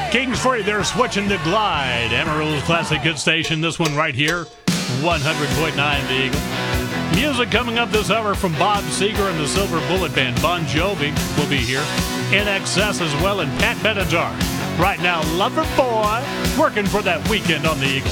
Kingsbury, they're switching to Glide. Amarillo's classic hit station. This one right here, 100.9 The Eagle. Music coming up this hour from Bob Seger and the Silver Bullet Band. Bon Jovi will be here. In Excess as well, and Pat Benatar. Right now, Lover Boy, working for that weekend on the Eagle.